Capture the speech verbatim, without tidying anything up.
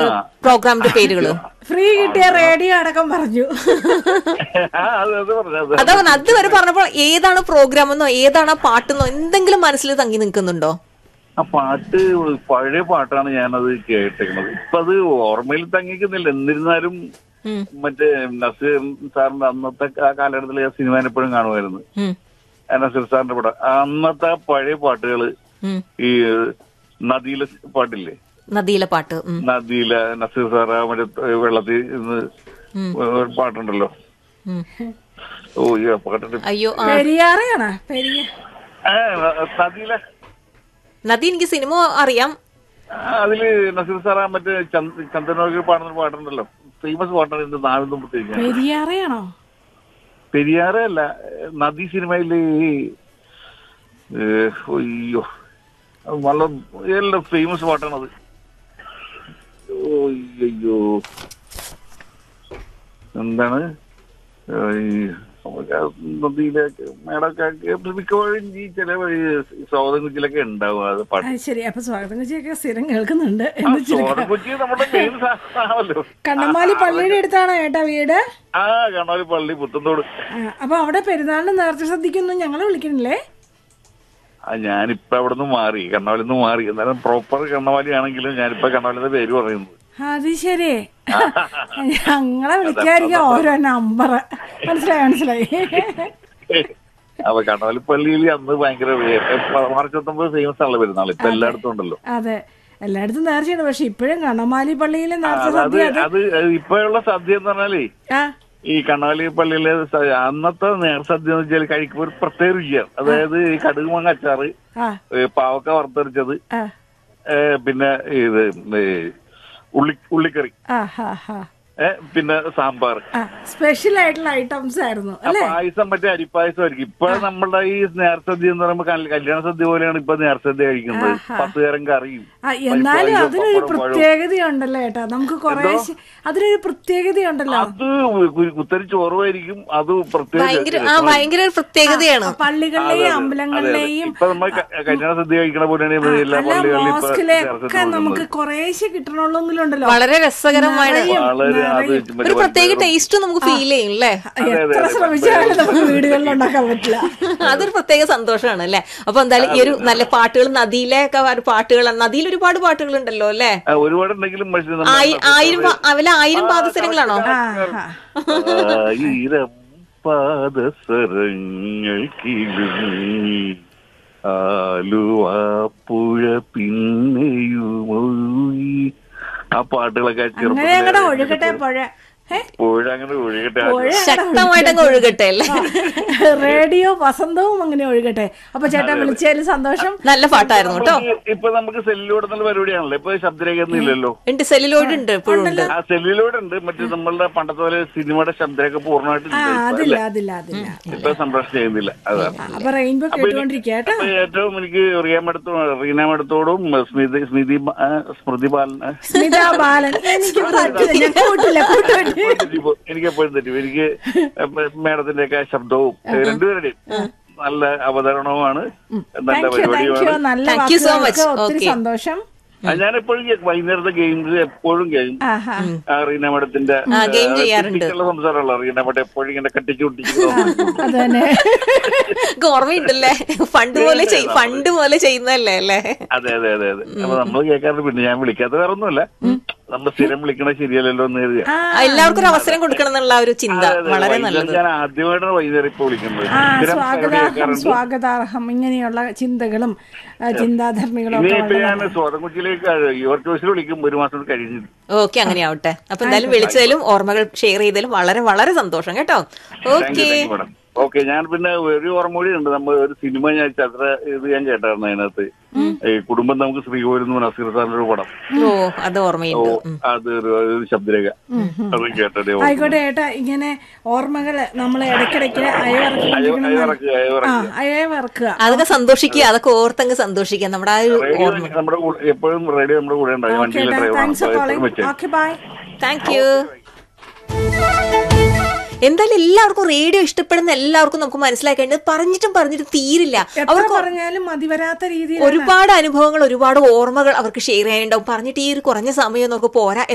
പ്രോഗ്രാമിന്റെ പേരുകള്? ഫ്രീ കിട്ടിയ റേഡിയോ അടക്കം പറഞ്ഞു. അതാ അതുവരെ പറഞ്ഞപ്പോൾ ഏതാണ് പ്രോഗ്രാം എന്നോ ഏതാണ് ആ പാട്ടെന്നോ എന്തെങ്കിലും മനസ്സിൽ തങ്ങി നിൽക്കുന്നുണ്ടോ? ആ പാട്ട് പഴയ പാട്ടാണ് ഞാനത് കേട്ടേക്കുന്നത്. ഇപ്പൊ അത് ഓർമ്മയിൽ തങ്ങിക്കുന്നില്ല. എന്നിരുന്നാലും മറ്റേ നസീർ സാറിന്റെ അന്നത്തെ ആ കാലഘട്ടത്തിൽ ആ സിനിമ എപ്പോഴും കാണുമായിരുന്നു. നസീർ സാറിന്റെ പടം അന്നത്തെ പഴയ പാട്ടുകള്, ഈ നദിയിലെ പാട്ടില്ലേ, നദിയിലെ പാട്ട്, നദിയിലെ നസീർ സാറ് മറ്റേ വെള്ളത്തിൽ നിന്ന് ഒരു പാട്ടുണ്ടല്ലോ. ഓ ഈ പാട്ടുണ്ട്. അയ്യോ, പെരിയാറാണ് നദിയിലെ നദി. എനിക്ക് സിനിമ അറിയാം. അതില് നസീർ സാറാ മറ്റേ ചന്ദ്രനോക്ക് പാടുന്ന പാട്ടുണ്ടല്ലോ, ഫേമസ് പാട്ടാണ്. എന്റെ നാവിന്നും പ്രത്യേകിച്ച് പെരിയാറയാണോ? പെരിയാറേ അല്ല, നദി സിനിമയില് അയ്യോ നല്ല എല്ലാം ഫേമസ് പാട്ടാണത്. അയ്യോ എന്താണ് നദിയിലേക്ക് മേടൊക്കെ മിക്കവാറും ഈ ചില സ്വാഗതം കൊച്ചിയിലൊക്കെ ഉണ്ടാവും അത് പാട്ട്. ശരി, അപ്പൊ സ്വാഗതം കൊച്ചിയൊക്കെ സ്ഥിരം കേൾക്കുന്നുണ്ട്. സ്വാഗതം കൊച്ചി നമ്മുടെ മെയിൻ സാധനമാണല്ലോ. കണ്ണമാലി പള്ളിയുടെ അടുത്താണോ ഏട്ടാ വീട്? ആ, കണ്ണമാലി പള്ളി, പുത്തൻതോട്. അപ്പൊ അവിടെ പെരുന്നാളിന് നേർച്ച സദ്യക്കൊന്നും ഞങ്ങളെ വിളിക്കണില്ലേ? ആ, ഞാനിപ്പ അവിടെ നിന്ന് മാറി, കണ്ണമാലിൽ നിന്ന് മാറി. എന്നാലും പ്രോപ്പർ കണ്ണമാലി ആണെങ്കിലും ഞാനിപ്പോ കണ്ണമാലിന്റെ പേര് പറയുന്നത്. അത് ശരി, ഞങ്ങളെ വിളിക്കാതിരിക്കും ഓരോ നമ്പർ. മനസ്സിലായി മനസ്സിലായി. അപ്പൊ കണ്ണമാലി പള്ളിയിൽ അന്ന് ഭയങ്കര മാർച്ച് പത്തൊമ്പത് ഫേമസ് ആണല്ലോ പെരുന്നാൾ. ഇപ്പൊ എല്ലായിടത്തും ഉണ്ടല്ലോ. അതെ, എല്ലായിടത്തും നേർച്ചയാണ്. പക്ഷെ ഇപ്പോഴും കണ്ണമാലി പള്ളിയിലെ നേർച്ച സദ്യ, അത് ഇപ്പോഴുള്ള സദ്യ എന്ന് പറഞ്ഞാലേ ഈ കണ്ണമാലി പള്ളിയിലെ അന്നത്തെ നേർസദ്യ എന്ന് വെച്ചാൽ കഴിക്കുമ്പോൾ ഒരു പ്രത്യേക രുചിയാണ്. അതായത് ഈ കടുക് മാങ്ങ അച്ചാറ്, പാവക്ക വറുത്തരച്ചത്, പിന്നെ ഇത് ഉള്ളി ഉള്ളിക്കറി, പിന്നെ സാമ്പാർ, സ്പെഷ്യൽ ആയിട്ടുള്ള ഐറ്റംസ് ആയിരുന്നു. പായസം മറ്റേ അരിപ്പായസം ആയിരിക്കും. ഇപ്പൊ നമ്മളുടെ ഈ നേർസദ്യ എന്ന് പറയുമ്പോ കല്യാണ സദ്യ പോലെയാണ് ഇപ്പൊ നേർസദ്യ കഴിക്കുന്നത്. പത്ത് തരം കറിയും. എന്നാലും അതിനൊരു പ്രത്യേകതയുണ്ടല്ലോ ഏട്ടാ, നമുക്ക് കുറെ അതിനൊരു പ്രത്യേകതയുണ്ടല്ലോ. അത് കുത്തരി ചോറുമായിരിക്കും. അത് ഭയങ്കര പ്രത്യേകതയാണ്. പള്ളികളിലെയും അമ്പലങ്ങളിലെയും ഇപ്പൊ നമ്മൾ കല്യാണ സദ്യ കഴിക്കണ പോലെയാണ് എല്ലാ മോസ്കിലൊക്കെ നമുക്ക് കുറേശ്ശെ കിട്ടണമെങ്കിലും ഉണ്ടല്ലോ. വളരെ രസകരമായ ഒരു പ്രത്യേക ടേസ്റ്റ് നമുക്ക് ഫീൽ ചെയ്യും അല്ലേ? എത്ര ശ്രമിച്ചാലും നമുക്ക് വീടുകളിൽ ഉണ്ടാക്കാൻ പറ്റില്ല. അതൊരു പ്രത്യേക സന്തോഷമാണ് അല്ലെ? അപ്പൊ എന്തായാലും ഈ ഒരു നല്ല പാട്ടുകൾ, നദിയിലൊക്കെ പാട്ടുകൾ, നദിയിൽ ഒരുപാട് പാട്ടുകൾ ഉണ്ടല്ലോ അല്ലെ? ഒരുപാടുണ്ടെങ്കിലും ആയിരം അവല ആയിരം പാദസരങ്ങളാണോ? ആയിരം പാദസരങ്ങൾ കിലുങ്ങി ആലുവാപ്പുഴ പിന്നെയുമൊഴുകി. ആ പാട്ടുകളൊക്കെ ഒഴുകട്ടെ പുഴ, പുഴ അങ്ങനെ ഒഴുകട്ടെ, ശക്തമായിട്ടങ്ങ് ഒഴുകട്ടെ അല്ലേ? റേഡിയോ വസന്തവും അങ്ങനെ ഒഴുകട്ടെ. അപ്പൊ ചേട്ടാ വിളിച്ചതിൽ സന്തോഷം. നല്ല പാട്ടായിരുന്നു കേട്ടോ. ഇപ്പൊ നമുക്ക് സെല്ലിലോട് നല്ല പരിപാടിയാണല്ലോ. ഇപ്പൊ ശബ്ദരേഖയൊന്നും ഇല്ലല്ലോ. ഉണ്ട്, സെല്ലിലോട് ഉണ്ട്, ഇപ്പോഴും ഉണ്ട്. ആ സെല്ലിലോട് ഉണ്ട്. മറ്റേ നമ്മളുടെ പണ്ടത്തെ പോലെ സിനിമയുടെ ശബ്ദരേഖ പൂർണ്ണമായിട്ട് ഇപ്പൊ സംപ്രേഷണം ചെയ്യുന്നില്ല. അതാണ്. അപ്പൊ റെയിൻബോ കേട്ടുകൊണ്ടിരിക്കട്ടോ. ഏറ്റവും എനിക്ക് റിയാമടുത്തോടും റീനാമടുത്തോടും സ്മൃതി സ്മൃതി സ്മൃതി ബാലൻ സ്മിതാ ബാലൻ എനിക്ക് എനിക്ക് എപ്പോഴും തെറ്റും. എനിക്ക് മേഡത്തിന്റെ ഒക്കെ ശബ്ദവും രണ്ടുപേരുടെയും നല്ല അവതരണവുമാണ്, നല്ല പരിപാടിയുമാണ്. ഒത്തിരി സന്തോഷം. ഞാനെപ്പോഴും വൈകുന്നേരത്തെ ഗെയിംസ് എപ്പോഴും ഗെയിം റീന മേഡത്തിന്റെ സംസാരമുള്ള റീന മേഡം എപ്പോഴും ഇങ്ങനെ കട്ടിച്ചു ഓർമ്മയുണ്ടല്ലേ? ഫണ്ട് പോലെ ഫണ്ട് പോലെ ചെയ്യുന്നതല്ലേ അല്ലേ? അതെ അതെ അതെ അതെ. അപ്പൊ നമ്മൾ കേൾക്കാറുണ്ട്. പിന്നെ ഞാൻ വിളിക്കാത്ത വേറെ ഒന്നുമല്ല, നമ്മൾ സ്ഥിരം വിളിക്കണ ശരിയല്ലല്ലോ എന്ന് കരുതി എല്ലാവർക്കും ഒരു അവസരം കൊടുക്കണം എന്നുള്ള ഒരു ചിന്ത വളരെ നല്ലത്. ഞാൻ ആദ്യമായിട്ടാണ് വൈകുന്നേരം ഇപ്പൊ വിളിക്കുന്നത്. സ്വാഗതാർഹം സ്വാഗതാർഹം ഇങ്ങനെയുള്ള ചിന്തകളും ചിന്താധർമ്മികളും ഞാൻ സ്വാഗതം കൊച്ചിയിലേക്ക് യുവർ ചോയ്സിൽ വിളിക്കും ഒരു മാസം കഴിഞ്ഞു. ഓക്കെ, അങ്ങനെ ആവട്ടെ. അപ്പൊ എന്തായാലും വിളിച്ചതിലും ഓർമ്മകൾ ഷെയർ ചെയ്തതിലും വളരെ വളരെ സന്തോഷം കേട്ടോ. Okay okay. ഞാൻ പിന്നെ ഒരു ഓർമ്മ കൂടി ഉണ്ട്. നമ്മൾ ഒരു സിനിമ ഞാൻ ചത്ര ഇത് ഞാൻ കേട്ടായിരുന്നു. അതിനകത്ത് ഈ കുടുംബം നമുക്ക് ശ്രീകോവിൽ നസീർ സാറിന്റെ ഒരു പടം. ഓ, അത് ഓർമ്മയുണ്ട്. അത് ഒരു ശബ്ദരേഖ അത് കേട്ടേ. ആയിക്കോട്ടെ ഏട്ടാ, ഇങ്ങനെ ഓർമ്മകള് നമ്മളെ ഇടയ്ക്കിടയ്ക്ക് അയവറക്കുക, അതൊക്കെ സന്തോഷിക്കുക, അതൊക്കെ ഓർത്തങ്ങ് സന്തോഷിക്കുക. നമ്മുടെ ആ ഒരു നമ്മുടെ എപ്പോഴും റേഡിയോ നമ്മുടെ കൂടെ ഉണ്ടായി. Okay, by, thank you. എന്തായാലും എല്ലാവർക്കും റേഡിയോ ഇഷ്ടപ്പെടുന്ന എല്ലാവർക്കും നമുക്ക് മനസ്സിലാക്കേണ്ടത് പറഞ്ഞിട്ടും പറഞ്ഞിട്ട് തീരില്ല. അവർക്ക് പറഞ്ഞാലും മതിവരാത്ത രീതിയിൽ ഒരുപാട് അനുഭവങ്ങൾ, ഒരുപാട് ഓർമ്മകൾ അവർക്ക് ഷെയർ ചെയ്യാനുണ്ടാവും. പറഞ്ഞിട്ട് ഈ ഒരു കുറഞ്ഞ സമയം നമുക്ക് പോരാ